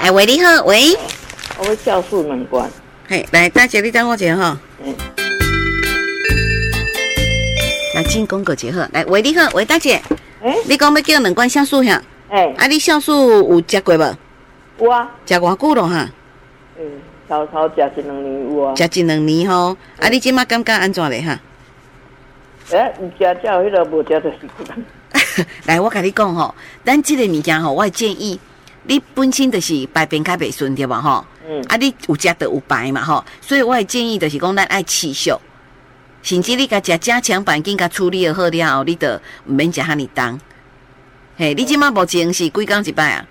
哎，喂，你好，喂。 我要酵素两罐。 嘿，来，大姐，你等我一下哈。来，进广告一下好。来，喂，你好，喂，大姐。你讲要叫两罐酵素呀？啊，你酵素有食过无？ 有啊。 食偌久咯哈？ 偷偷食1、2年有啊。 食1、2年吼，啊，你即马感觉安怎咧哈？ 唔食才有迄个，无食就是苦。 来，我甲你讲吼，咱即个物件吼，我会建议你本身就是排便较袂顺对吧吼？啊，你有食就有排嘛吼，所以我会建议就是讲咱爱持续，甚至你甲食加强版紧甲处理好了后，你就毋免食遐尼重。嘿，你即马目前是几工一摆啊？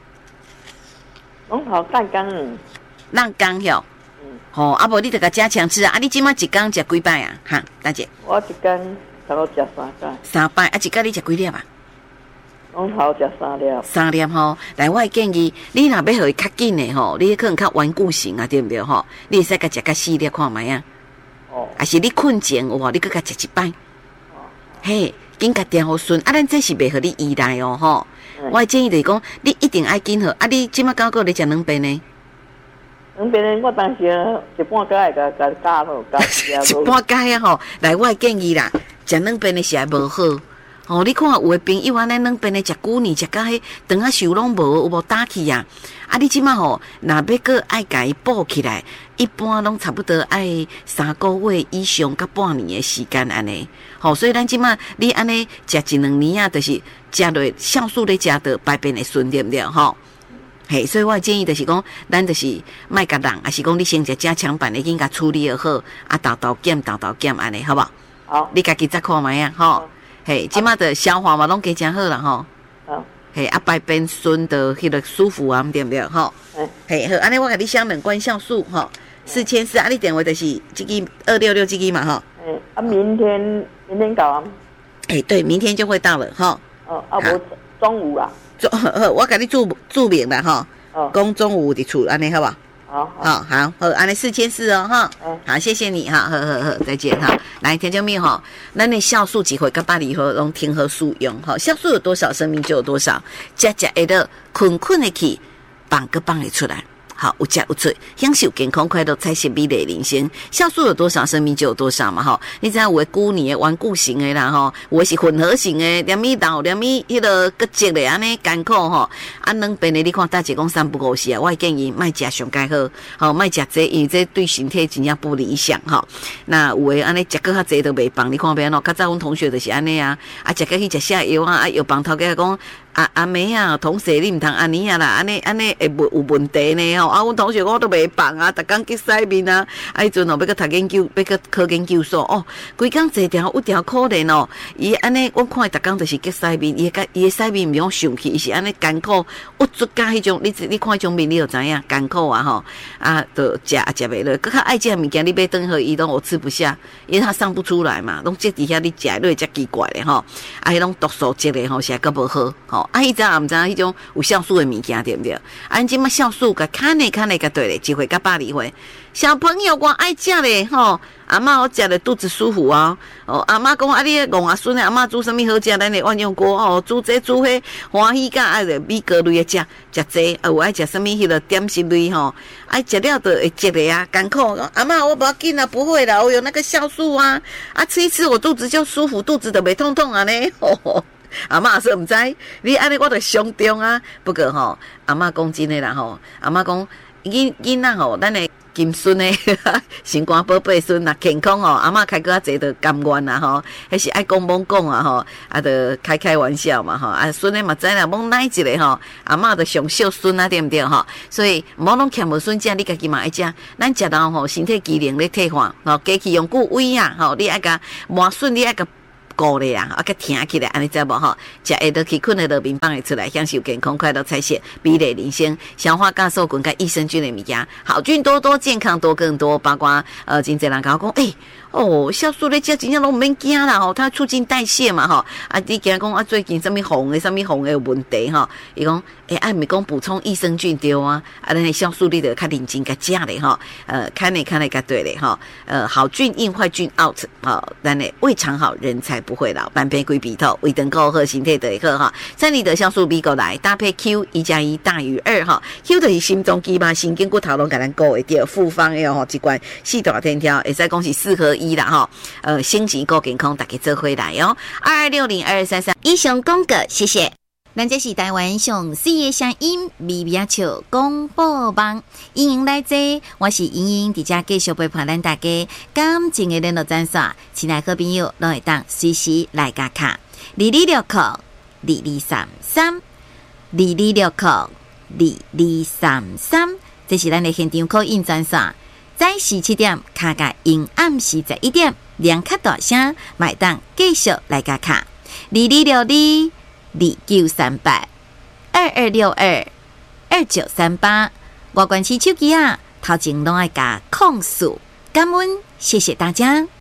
拢头干工。 浪工吼。吼，啊无你着甲加强吃啊！啊，你即马一工食几摆啊？哈，大姐。 我一工差不多食3摆。 3摆，啊，一工你食几粒啊？ 拢头食3粒。 3粒吼，来，我会建议你若要互伊较紧的吼，你可能较顽固型啊，对不对吼？你会使甲食甲4粒看觅啊。啊是你困前有无？你搁甲食一摆。嘿，紧甲调好顺啊！咱这是袂互你依赖哦吼。我会建议就是讲，你一定爱紧好啊！你即马刚好咧食两遍呢？ 两边呢，我当时一半甲会甲加咯，加一半加啊吼，来，我会建议啦，食两遍的是还无好。哦，你看有的朋友安尼两遍的食久年，食到迄肠啊受拢无，有无打去啊？啊，你即马吼，若要搁爱甲伊补起来，一般拢差不多爱3个月以上甲半年的时间安尼。吼，所以咱即马你安尼食1、2年啊，就是食落酵素咧食到排便会顺对不对？吼。嘿，所以我建议就是讲，咱就是卖甲人，还是讲你先食加强版的，紧甲处理好，啊，豆豆减安尼，好不好？ 好， 你家己再看卖啊，吼。嘿，即马的消化嘛，拢加诚好啦，吼。 好。嘿， 啊，排便顺的，迄个舒服啊，对不对？吼。嘿，好，安尼我甲你想两罐酵素，吼，4400，啊，你电话就是这个266这个嘛，吼。 啊，明天到啊。 对，明天就会到了，吼。 无中午啊。 我给你注明了哈，讲中午的厝安尼好不好？好，安尼4400哦哈，好，谢谢你哈，好，再见哈。来，听众朋友哈，咱的酵素机会跟巴黎和拢听和使用哈，酵素有多少，生命就有多少，食会的困的去，放会出来。好，有食有出，享受健康快乐，才是美丽人生。酵素有多少，生命就有多少嘛！吼，你知影有的久年的顽固型的啦，吼，有的是混合型的，连米老，连米迄个骨质的安尼艰苦吼。啊，两边的你看，大姐讲3不5时啊，我建议莫食上介好，吼，莫食这，因为这对身体真正不理想吼。那有的安尼食个较济都袂放，你看别喏，较早阮同学就是安尼啊，啊食个去食下药啊，啊药房头家讲。阿妹啊，同事你毋通安尼啊啦，安尼会有问题呢吼。啊，阮同学我都袂放啊，逐工去洗面啊。啊，迄阵哦，要去读研究，要去考研究所哦。规工坐条有条可怜哦。伊安尼，我看伊逐工就是去洗面，伊的洗面毋用上去，伊是安尼艰苦，我足甲迄种，你看迄种面，你就知影艰苦啊吼。啊，就食也食袂落，佮较爱食物件，你买顿互伊拢我吃不下，因为他上不出来嘛，拢积伫遐你食落才奇怪咧吼。啊，迄种毒素质咧吼，实在较无好吼。啊，伊知影毋知影迄种有酵素的物件对不对？啊，即马酵素甲看咧甲对咧，1岁甲8、2岁，小朋友我爱食咧吼。阿嬷我食咧肚子舒服啊！哦，阿嬷讲啊，你戆阿孙诶，阿嬷煮啥物好食？咱咧万用锅哦，煮这煮迄欢喜甲爱着米糕类诶食这，啊有爱食啥物迄个点心类吼，爱食了就会积咧啊，艰苦。阿嬷我不要紧啊，不会啦，我有那个酵素啊，啊吃一吃我肚子就舒服，肚子就袂痛痛啊呢。阿嬷说毋知，你安尼我着伤中啊。不过吼，阿嬷讲真诶啦吼，阿嬷讲囡仔吼，咱诶金孙诶，心肝宝贝孙啦，健康吼，阿嬷开个较济着甘愿啦吼，迄是爱讲罔讲啊吼，啊着开玩笑嘛吼，啊孙诶嘛知啦，罔奶一个吼，阿嬷着上惜孙啊，对毋对吼？所以毋好拢欠无孙食，你家己嘛爱食，咱食到吼身体机能咧退化，吼加去用久胃啊，吼你爱甲磨顺，你爱甲。顾咧啊，甲挺起来，安尼知无吼？食会落去，困会落面，放会出来，享受健康快乐才是美丽人生。消化酵素菌甲益生菌的物件，好菌多多，健康多更多。包括真侪人甲我讲， 哦，酵素咧，真正拢唔免惊啦吼，它促进代谢嘛吼。啊，你惊讲啊，最近什么红的有问题吼？伊讲，按咪讲补充益生菌对啊，啊，咱酵素你得较认真甲食咧吼。看咧甲对咧吼。好菌in，坏菌 out。好，咱咧胃肠好，人才不会老。半杯归鼻头，胃肠够好，身体就会好哈。3里的酵素 B 过来搭配 Q，1+1大于2哈。Q 就是心脏肌嘛，神经骨头拢甲咱顾会到。复方的吼，一罐4大天条，会使讲是4合1啦哈。心情够健康，大家做回来哦。22602233，以上广告，谢谢。咱这是台湾上4个声音微微笑广播网，欢迎来坐，我是莹莹，伫遮继续陪伴咱大家感情的联络专线，亲爱好朋友拢会当随时来加卡22602233，22602233，这是咱的现场call in专线，早时7点卡甲因暗时11点，两卡大声，买当继续来加卡2262-2268-2262-2938，外关市手机啊，头前拢爱加控诉，感恩，谢谢大家。